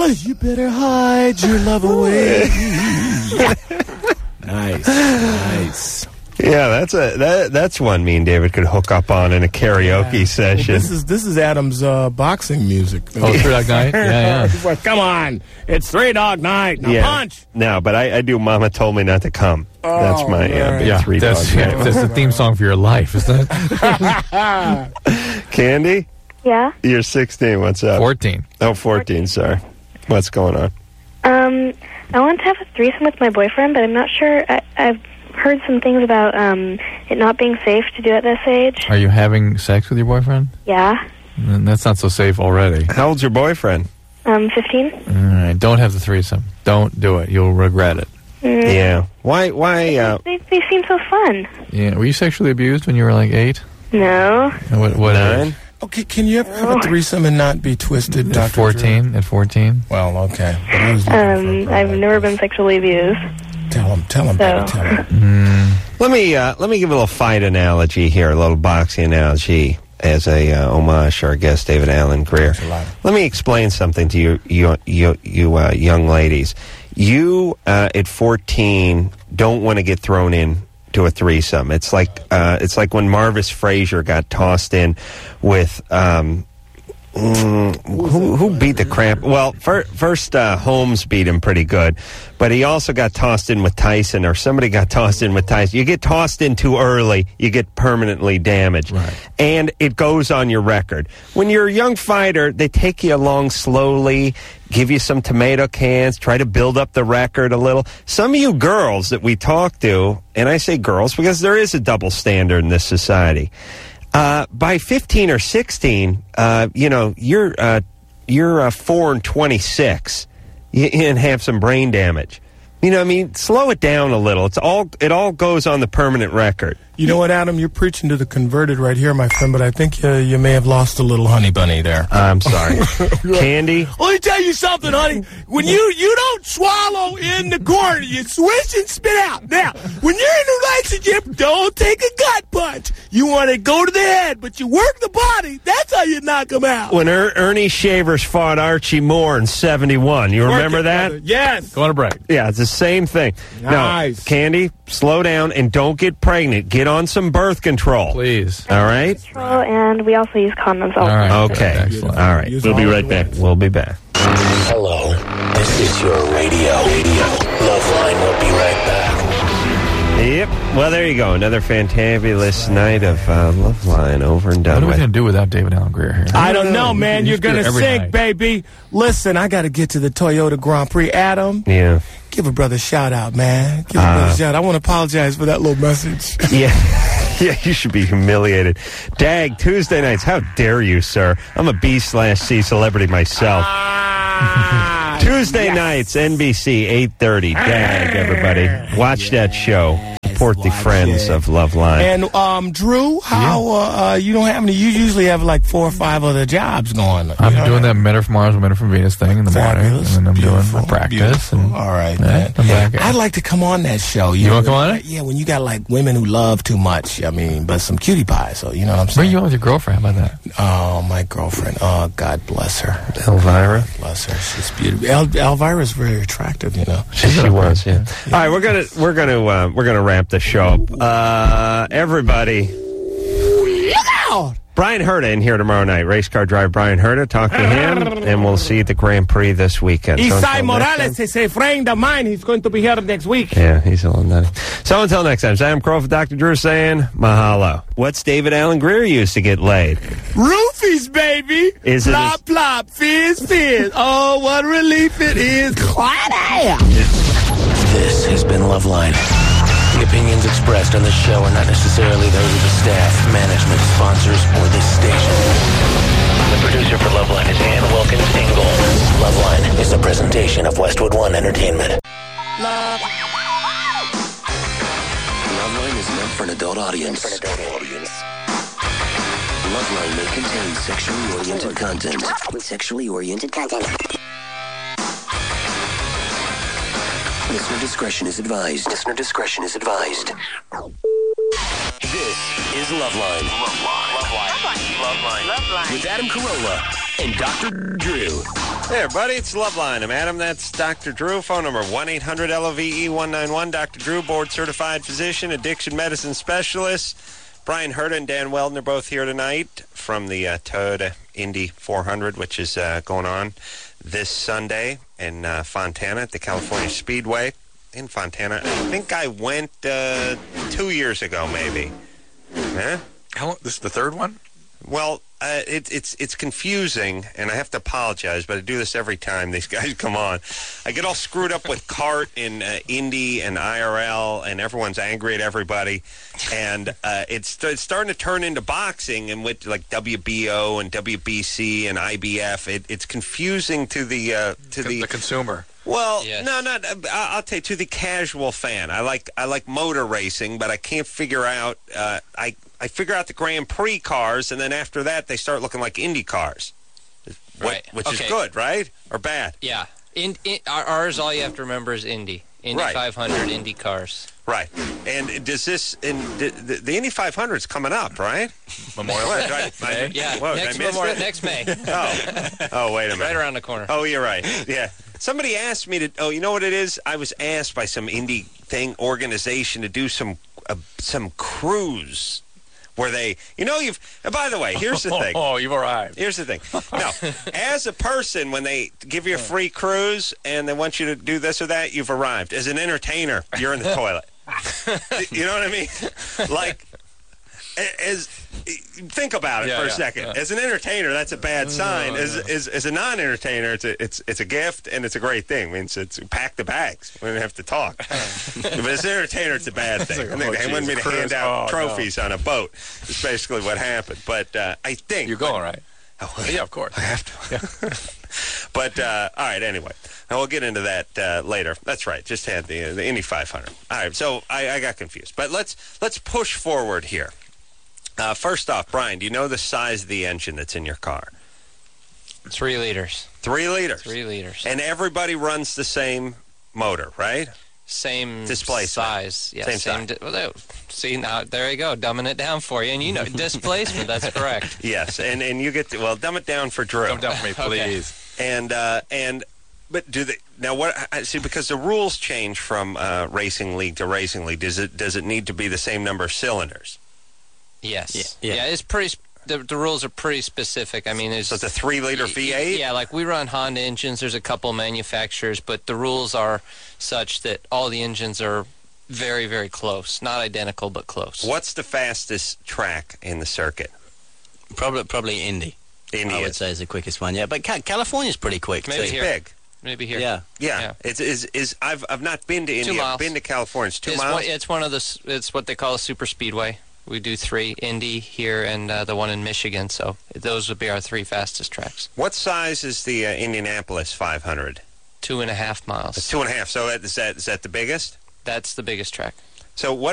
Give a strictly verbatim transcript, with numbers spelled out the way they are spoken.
Nicholas, you better hide your love away. Nice, nice. Yeah, that's a that that's one me and David could hook up on in a karaoke yeah. session. Well, this is this is Adam's uh, boxing music. Oh, Three Dog Night? Yeah, yeah. Come on, it's Three Dog Night. Now yeah. punch. No, but I, I do. Mama told me not to come. Oh, that's my uh, right. yeah. Three That's, Dog yeah, Night. that's the theme song for your life, isn't it? Candy, Yeah? you're sixteen. What's up? Fourteen. Oh, fourteen. Sorry. What's going on? Um, I want to have a threesome with my boyfriend, but I'm not sure. I, I've heard some things about um, it not being safe to do at this age. Are you having sex with your boyfriend? Yeah. Mm, That's not so safe already. How old's your boyfriend? Um, fifteen? All right, don't have the threesome. Don't do it. You'll regret it. Mm. Yeah. Why? Why? Uh, They, they seem so fun. Yeah. Were you sexually abused when you were like eight? No. What? What nine? age? Okay, can you ever have a threesome and not be twisted, At Doctor fourteen. At fourteen. Well, okay. But I was looking for a Um, girl I've like never this. been sexually abused. Tell him, tell him, So. baby, tell him. Mm. let me uh, let me give a little fight analogy here, a little boxing analogy as a uh, homage to our guest David Alan Greer. Let me explain something to you, you, you, you uh, young ladies. You uh, at fourteen don't want to get thrown in to a threesome. It's like uh, it's like when Marvis Frazier got tossed in with. Um, Mm, who, who beat the crap? Well, fir- first uh, Holmes beat him pretty good, but he also got tossed in with Tyson, or somebody got tossed in with Tyson. You get tossed in too early, you get permanently damaged, Right. and it goes on your record. When you're a young fighter, they take you along slowly, give you some tomato cans, try to build up the record a little. Some of you girls that we talk to, and I say girls because there is a double standard in this society. Uh, by fifteen or sixteen, uh, you know, you're uh, you're uh, four and twenty-six, you, and have some brain damage. You know, what I mean, slow it down a little. It's all it all goes on the permanent record. You know what, Adam? You're preaching to the converted right here, my friend, but I think uh, you may have lost a little honey bunny there. I'm sorry, Candy. Let me tell you something, honey. When you you don't swallow in the corner, you swish and spit out. Now, when you're in a relationship, don't take a gut punch. You want to go to the head, but you work the body. That's how you knock them out. When er- Ernie Shavers fought Archie Moore in seventy-one, you Work remember it, that? brother. Yes. Go on a break. Yeah, it's the same thing. Nice. Now, Candy, slow down and don't get pregnant. Get on some birth control. Please. All right? Control, and we also use condoms all All the right. time. Okay. Excellent. All right. Use We'll be all right the back. ones. We'll be back. Hello, this is your radio. Radio. Loveline will be right back. Yep. Well, there you go. Another fantabulous night of uh, Loveline over and What done are we with. going to do without David Allen Greer here? I don't know, man. You You're just do it going to every sink, night. baby. Listen, I got to get to the Toyota Grand Prix. Adam, Yeah. give a brother a shout out, man. Give a Uh, brother a shout out. I want to apologize for that little message. Yeah. Yeah, you should be humiliated. Dag, Tuesday nights. How dare you, sir? I'm a B slash C celebrity myself. Ah, Tuesday yes. nights, N B C, eight thirty. Dag, everybody. Watch that show. Support the watch friends it. of Loveline. And um, Drew, how uh, uh, you don't have any? You usually have like four or five other jobs going. You I'm know? doing that Men Are From Mars, Men Are From Venus thing in the morning, Fabulous. and then I'm Beautiful. doing my practice. Beautiful. And, All right, Yeah, man. I'm back. I'd like to come on that show. You know, wanna come on it? Yeah, when you got like women who love too much. I mean, but some cutie pie. So you know what I'm Bring saying? you on with your girlfriend. How about that? Oh, my girlfriend. Oh, God bless her. Elvira. Bless her. She's beautiful. El- Elvira's very attractive. You know. She, she was, yeah. All right, we're gonna we're gonna uh, we're gonna wrap the show up. Uh, everybody, Look out! Brian Herta in here tomorrow night. Race car driver Brian Herta. Talk to him, and we'll see you at the Grand Prix this weekend. So Isai until next Morales time- is a friend of mine. He's going to be here next week. Yeah, he's a little nutty. So until next time, Sam Crow for Doctor Drew saying mahalo. What's David Allen Greer used to get laid? Roofies, baby. Is it plop, a- plop, fizz, fizz. Oh, what relief it is. This has been Loveline. The opinions expressed on this show are not necessarily those of the staff, management, sponsors, or this station. The producer for Loveline is Ann Wilkins Ingle. Loveline is a presentation of Westwood One Entertainment. Loveline is meant for an adult audience. For an adult audience. Loveline may contain sexually oriented content. Sexually oriented content. Listener discretion is advised. Listener discretion is advised. This is Loveline. Loveline. Loveline. Loveline. Loveline. With Adam Carolla and Doctor Drew. Hey, everybody, it's Loveline. I'm Adam. That's Doctor Drew. Phone number one eight hundred L O V E one nine one. Doctor Drew, board-certified physician, addiction medicine specialist. Brian Herta and Dan Weldon are both here tonight from the uh, Toyota Indy four hundred, which is uh, going on this Sunday in uh, Fontana at the California Speedway in Fontana. I think I went uh, two years ago, maybe. Huh? How long? This is the third one? Well, uh, it, it's it's confusing, and I have to apologize, but I do this every time these guys come on. I get all screwed up with CART and uh, Indy and I R L, and everyone's angry at everybody. And uh, it's, it's starting to turn into boxing, and with like W B O and W B C and I B F, it, it's confusing to the uh, to the, The consumer. Well, Yes. no, not. Uh, I- I'll tell you, to the casual fan, I like I like motor racing, but I can't figure out. Uh, I I figure out the Grand Prix cars, and then after that, they start looking like Indy cars, What- Right. which Okay. is good, right, or bad? Yeah. In, in, our- ours, all you have to remember is Indy. Indy Right. five hundred, Indy cars. Right. And does this? In the, the, the Indy five hundred is coming up, right? Memorial What, Day. did I- I- Yeah, what, did I next, miss Memorial, it? next May. Oh, oh, wait a minute. Right around the corner. Oh, you're right. Yeah. Somebody asked me to. Oh, you know what it is? I was asked by some indie thing organization to do some uh, some cruise where they. You know, you've. And by the way, here's the thing. Oh, you've arrived. Here's the thing. Now, as a person, when they give you a free cruise and they want you to do this or that, you've arrived. As an entertainer, you're in the toilet. You know what I mean? Like, a- as think about it Yeah, for a yeah, second. yeah. As an entertainer, that's a bad sign. As, as as a non-entertainer, it's a, it's it's a gift and it's a great thing. It means it's pack the bags. We don't have to talk. But as an entertainer, it's a bad thing. like, I think oh, they want me geez, to hand cruise. out Oh, trophies on a boat. That's basically what happened. But uh, I think You're going, right? Oh, Yeah, of course. I have to. But, uh, all right, anyway. And we'll get into that uh, later. That's right. Just had the uh, the Indy five hundred. All right, so I, I got confused. But let's let's push forward here. Uh, first off, Brian, do you know the size of the engine that's in your car? Three liters. Three liters. Three liters. And everybody runs the same motor, right? Same Displacement. size. Yeah, Same same. Di- well, there- see, now, there you go. Dumbing it down for you. And you know, displacement, that's correct. Yes, and, and you get to, well, dumb it down for Drew. Come down for me, please. And uh, and but do they now? What I see, because the rules change from uh, racing league to racing league. Does it does it need to be the same number of cylinders? Yes. Yeah, yeah. it's pretty. sp- The, the rules are pretty specific. I mean, it's So it's a three liter V eight. Yeah, like we run Honda engines. There's a couple manufacturers, but the rules are such that all the engines are very, very close. Not identical, but close. What's the fastest track in the circuit? Probably, probably Indy. India. I would say is the quickest one. Yeah, but Ca- California's pretty quick Maybe too. It's here. big. Maybe here. Yeah. Yeah, Yeah. it's is is I've I've not been to India. I've miles. been to California. It's two it's miles. One, it's one of the. s- It's what they call a super speedway. We do three, Indy here and uh, the one in Michigan. So those would be our three fastest tracks. What size is the uh, Indianapolis five hundred? Two and a half miles. It's two and a half. So is that is that the biggest? That's the biggest track. So what?